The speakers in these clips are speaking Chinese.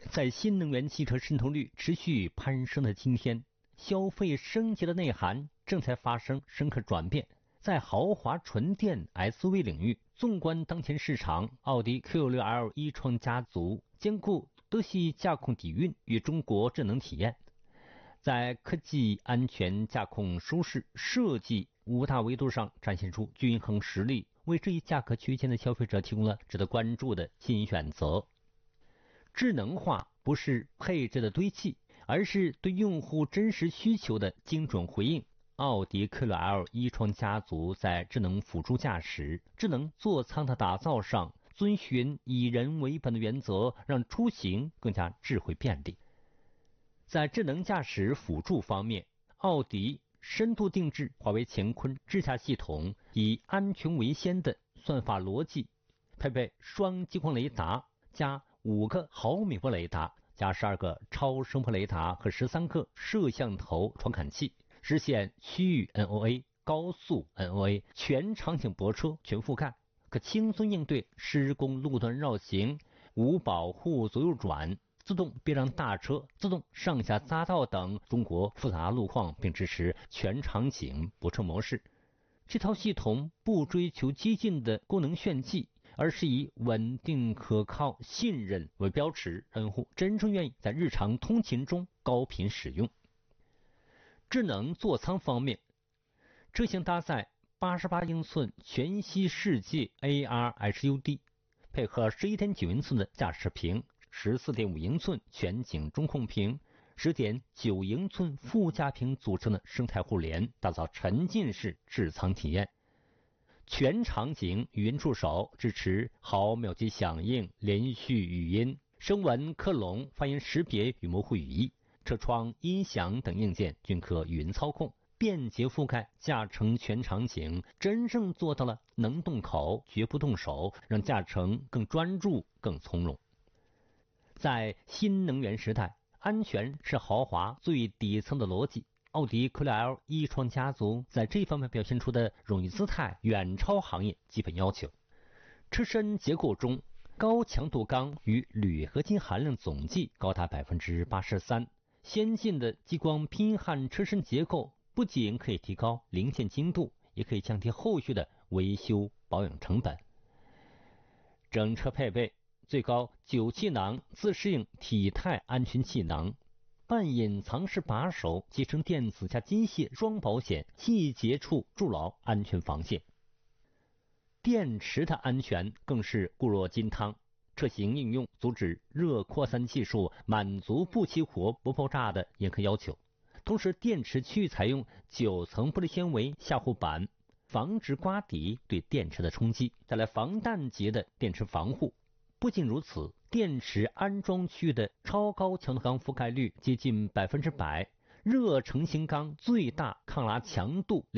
在新能源汽车渗透率持续攀升的今天，消费升级的内涵正在发生深刻转变。在豪华纯电 SUV 领域，纵观当前市场，奥迪 Q6L e-tron 家族兼顾德系驾控底蕴与中国智能体验，在科技、安全、驾控、舒适、设计5大维度上展现出均衡实力，为这一价格区间的消费者提供了值得关注的新选择。智能化不是配置的堆砌，而是对用户真实需求的精准回应。奥迪 Q6L e-tron 家族在智能辅助驾驶、智能座舱的打造上，遵循以人为本的原则，让出行更加智慧便利。在智能驾驶辅助方面，奥迪深度定制华为乾坤智驾系统，以安全为先的算法逻辑，配备双激光雷达加5个毫米波雷达加12个超声波雷达和13个摄像头传感器，实现区域 NOA、高速 NOA、全场景泊车全覆盖，可轻松应对施工路段绕行、无保护左右转、自动避让大车、自动上下匝道等中国复杂路况，并支持全场景泊车模式。这套系统不追求激进的功能炫技，而是以稳定、可靠、信任为标尺，让用户真正愿意在日常通勤中高频使用。智能座舱方面，车型搭载88英寸全息世界 AR HUD， 配合 11.9 英寸的驾驶屏、14.5 英寸全景中控屏、10.9 英寸副驾屏组成的生态互联，打造沉浸式智舱体验。全场景语音助手支持毫秒级响应、连续语音、声纹克隆、发音识别与模糊语义，车窗、音响等硬件均可语音操控，便捷覆盖驾乘全场景，真正做到了能动口绝不动手，让驾乘更专注、更从容。在新能源时代，安全是豪华最底层的逻辑。奥迪 Q6L e-tron 家族在这方面表现出的荣誉姿态远超行业基本要求。车身结构中，高强度钢与铝合金含量总计高达 83%， 先进的激光拼焊车身结构不仅可以提高零件精度，也可以降低后续的维修保养成本。整车配备最高9气囊自适应体态安全气囊，半隐藏式把手集成电子加机械双保险，细节处筑牢安全防线。电池的安全更是固若金汤，车型应用阻止热扩散技术，满足不起火不爆炸的严苛要求。同时，电池区域采用9层玻璃纤维下护板，防止刮底对电池的冲击，带来防弹级的电池防护。不仅如此，电池安装区域的超高强度钢覆盖率接近 100%， 热成型钢最大抗拉强度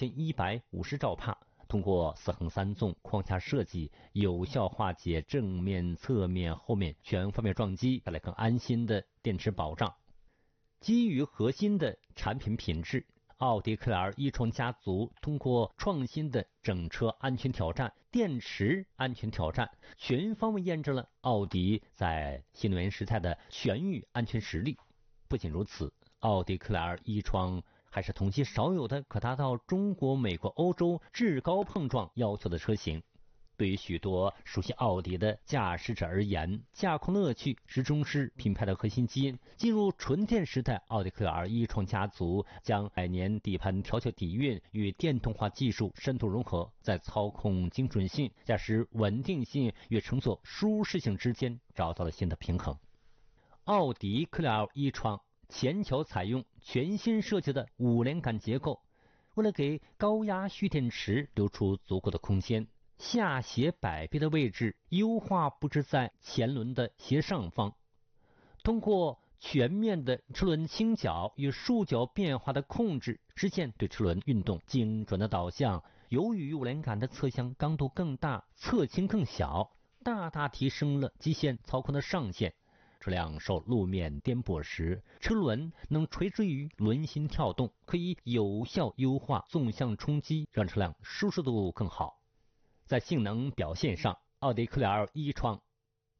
2150兆帕，通过4横3纵框架设计，有效化解正面、侧面、后面全方面撞击，带来更安心的电池保障。基于核心的产品品质，奥迪 Q6L e-tron 家族通过创新的整车安全挑战、电池安全挑战，全方位验证了奥迪在新能源时代的全域安全实力。不仅如此，奥迪 Q6L e-tron 还是同期少有的可达到中国、美国、欧洲至高碰撞要求的车型。对于许多熟悉奥迪的驾驶者而言，驾控乐趣始终是品牌的核心基因。进入纯电时代，奥迪 Q6L e-tron 家族将百年底盘调校底蕴与电动化技术深度融合，在操控精准性、驾驶稳定性与乘坐舒适性之间找到了新的平衡。奥迪 Q6L e-tron 前桥采用全新设计的5连杆结构，为了给高压蓄电池留出足够的空间，下斜摆臂的位置优化布置在前轮的斜上方，通过全面的车轮倾角与竖角变化的控制，实现对车轮运动精准的导向。由于5连杆的侧向刚度更大，侧倾更小，大大提升了极限操控的上限。车辆受路面颠簸时，车轮能垂直于轮心跳动，可以有效优化纵向冲击，让车辆舒适度更好。在性能表现上，奥迪 Q6L e-tron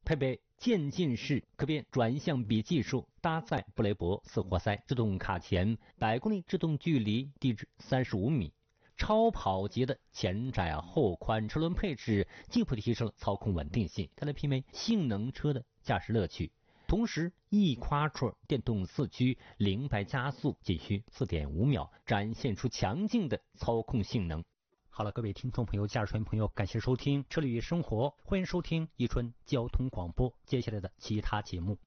配备渐进式可变转向比技术，搭载布雷伯4活塞制动卡钳，100公里制动距离低至35米。超跑级的前窄后宽车轮配置进一步提升了操控稳定性，它来媲美性能车的驾驶乐趣。同时 eQuattro 电动4驱0-100加速仅需 4.5 秒，展现出强劲的操控性能。好了，各位听众朋友、驾驶员朋友，感谢收听车里生活，欢迎收听宜春交通广播接下来的其他节目。